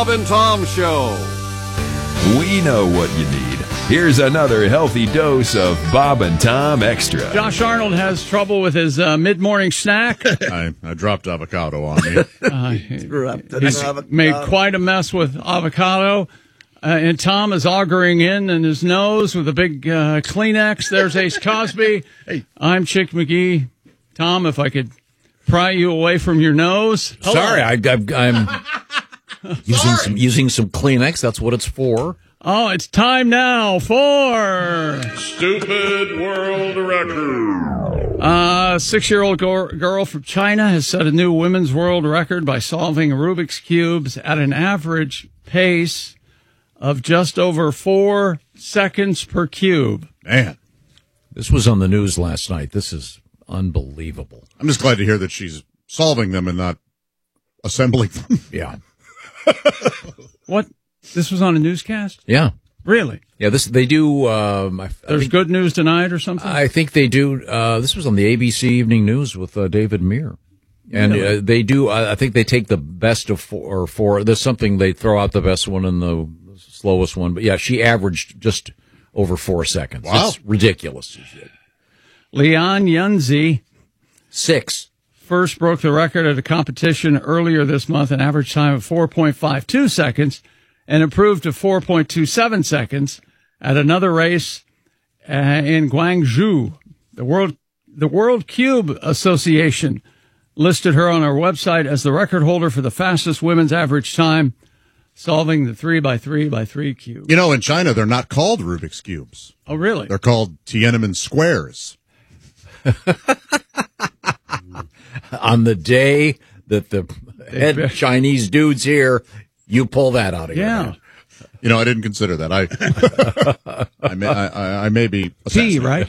Bob and Tom Show. We know what you need. Here's another healthy dose of Bob and Tom Extra. Josh Arnold has trouble with his mid-morning snack. I dropped avocado on me. He's made quite a mess with avocado. And Tom is auguring in his nose with a big Kleenex. There's Ace Cosby. Hey. I'm Chick McGee. Tom, if I could pry you away from your nose. Hello. Sorry, I'm using some Kleenex. That's what it's for. Oh, it's time now for Stupid World Record. 6-year-old girl from China has set a new women's world record by solving Rubik's Cubes at an average pace of just over 4 seconds per cube. Man, This was on the news last night. This is unbelievable. I'm just glad to hear that she's solving them and not assembling them. Yeah. What? This was on a newscast? Yeah. Really? Yeah, they do. There's good news tonight or something? I think they do. This was on the ABC Evening News with David Muir. And they do. I think they take the best of four. There's something they throw out the best one and the slowest one. But yeah, she averaged just over 4 seconds. Wow. It's ridiculous. Lian Yunzi 6. first broke the record at a competition earlier this month, an average time of 4.52 seconds, and improved to 4.27 seconds at another race in Guangzhou. The World Cube Association listed her on our website as the record holder for the fastest women's average time, solving the 3x3x3 cube. You know, in China, they're not called Rubik's Cubes. Oh, really? They're called Tiananmen Squares. On the day that the head Chinese dude's here, you pull that out of your head. You know, I didn't consider that. I may be P, right?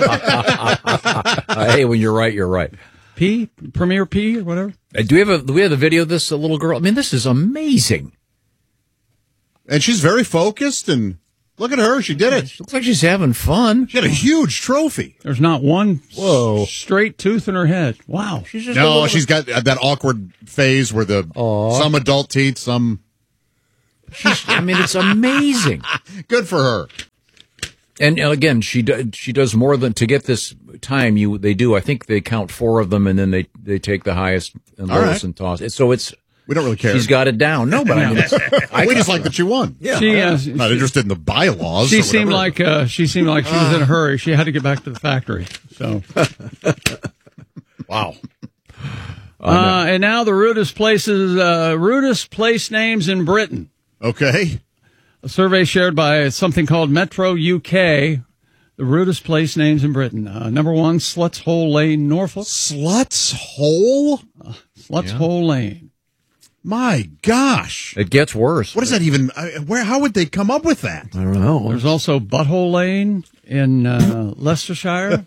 Hey, when you're right, you're right. P? Premier P or whatever? Do we have the video of this little girl? I mean, this is amazing. And she's very focused, and look at her. She did it. She looks like she's having fun. She had a huge trophy. There's not one straight tooth in her head. Wow. She's just No, she's got that awkward phase where some adult teeth, some... I mean, it's amazing. Good for her. And again, she does more than to get this time. I think they count 4 of them, and then they take the highest and lowest and toss it. So it's we don't really care. She's got it down. No, but I mean, we just like that she won. Yeah, not interested in the bylaws. She seemed like she was in a hurry. She had to get back to the factory. So, wow. And now the rudest place names in Britain. Okay. A survey shared by something called Metro UK, the rudest place names in Britain. Number 1, Sluts Hole Lane, Norfolk. Sluts Hole? Sluts Hole Lane. My gosh. It gets worse. What is that even? How would they come up with that? I don't know. There's also Butthole Lane in Leicestershire.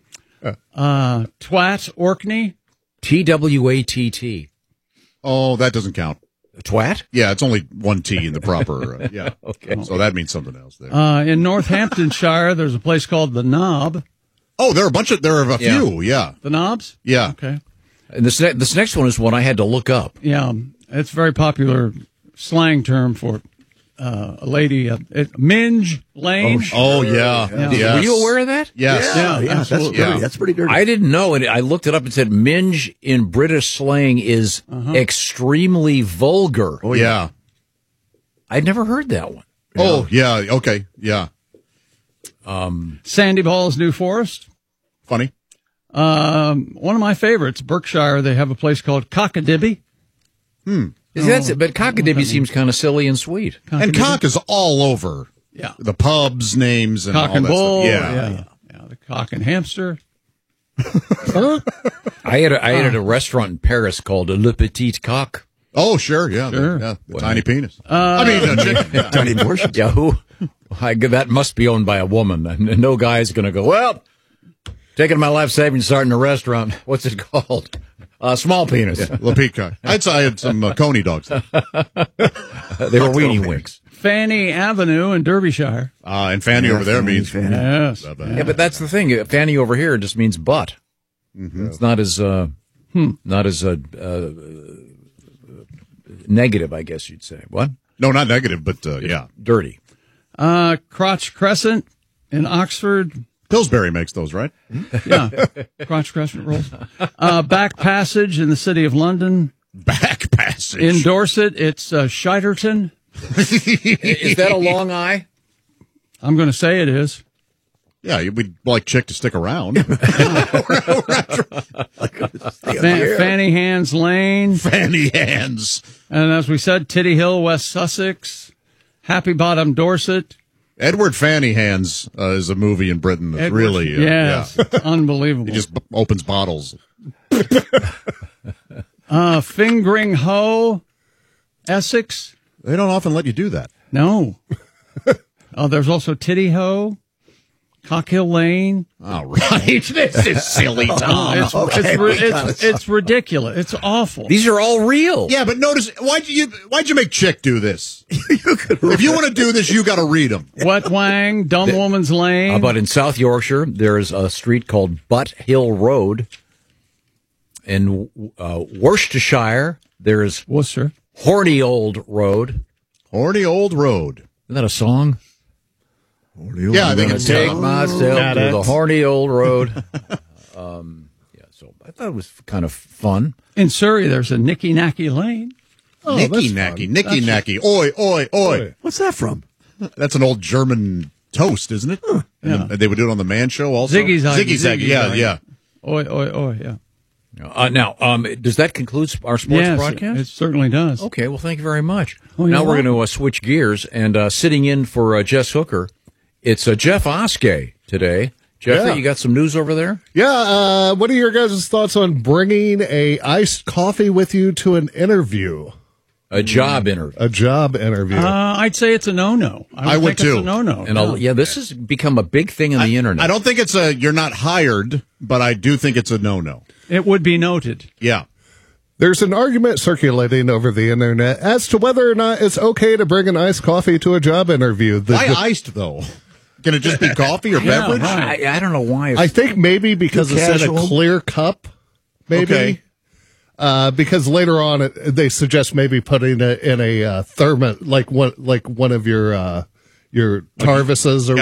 Twat Orkney. TWATT. Oh, that doesn't count. Twat? Yeah, it's only one T in the proper. Yeah. Okay. So that means something else there. In Northamptonshire, there's a place called The Knob. Oh, there are a few. Yeah. The Knobs? Yeah. Okay. And this next one is one I had to look up. Yeah, it's a very popular slang term for a lady. Minge Lane. Oh, yeah. Yes. Were you aware of that? Yes. Yeah, absolutely. That's pretty dirty. I didn't know it. I looked it up and said minge in British slang is extremely vulgar. Oh, yeah. I'd never heard that one. Oh, yeah. Okay. Yeah. Sandy Balls, New Forest. Funny. One of my favorites, Berkshire. They have a place called Cockadibby. That's it, but cockadibby seems kind of silly and sweet. And cock is all over. Yeah. The pubs names and Cock all and that Bull. stuff. Yeah. The Cock and Hamster. I had a restaurant in Paris called Le Petit Coq. Oh, sure. Yeah. Sure. The tiny penis. Chicken. Tiny portion. Yeah, that must be owned by a woman. And no guy's going to go, well, taking my life savings starting a restaurant. What's it called? Small penis. Yeah, Le Peacock. I had some Coney dogs there. They were weenie winks. Fanny Avenue in Derbyshire. And Fanny over there means... Fanny. Yes. Yeah, but that's the thing. Fanny over here just means butt. Mm-hmm. It's not as negative, I guess you'd say. What? No, not negative, but yeah. Dirty. Crotch Crescent in Oxford. Pillsbury makes those, right? Yeah, Crotch Crescent rolls. Back Passage in the City of London. Back Passage. In Dorset, it's Shiderton. Is that a long eye? I'm going to say it is. Yeah, we'd like Chick to stick around. Fanny Hands Lane. Fanny Hands. And as we said, Titty Hill, West Sussex. Happy Bottom, Dorset. Edward Fanny Hands is a movie in Britain that's really... yes, unbelievable. He just opens bottles. Fingering Hoe, Essex. They don't often let you do that. No. There's also Titty Hoe, Cockhill Lane. All right. This is silly, Tom. It's ridiculous. It's awful. These are all real. Yeah, but notice, why'd you make Chick do this? If you want to do this, you got to read them. Wet Wang, Dumb Woman's Lane. But in South Yorkshire, there's a street called Butt Hill Road. In Worcestershire, there's Worcester. Horny Old Road. Horny Old Road. Isn't that a song? Yeah, I think it's Take myself to the horny old road. So I thought it was kind of fun. In Surrey, there's a Nicky Nacky Lane. Nicky Nacky. Oi, oi, oi. What's that from? That's an old German toast, isn't it? Yeah. And they would do it on the Man Show also. Ziggy Zaggy. Yeah. Oi, oi, oi, yeah. Now, does that conclude our sports broadcast? It certainly does. Okay, well, thank you very much. Oh, now you're we're going to switch gears, and sitting in for Jess Hooker, it's Jeff Oskey today. Jeff, you got some news over there? Yeah, what are your guys' thoughts on bringing a iced coffee with you to an interview? A job interview. A job interview. I'd say it's a no-no. I would think too. It's a no-no. And this has become a big thing on the internet. I don't think it's you're not hired, but I do think it's a no-no. It would be noted. Yeah. There's an argument circulating over the internet as to whether or not it's okay to bring an iced coffee to a job interview. Why iced, though? Can it just be coffee or beverage? Right. I don't know why. I think maybe because it's in a clear cup. Maybe. Okay. Because later on they suggest maybe putting it in a thermos, like one of your Tarvises or